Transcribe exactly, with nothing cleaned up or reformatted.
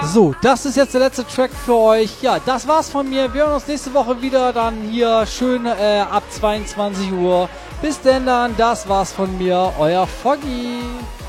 So, das ist jetzt der letzte Track für euch. Ja, das war's von mir. Wir hören uns nächste Woche wieder dann hier schön äh, ab zweiundzwanzig Uhr. Bis denn dann, das war's von mir, euer Foggy.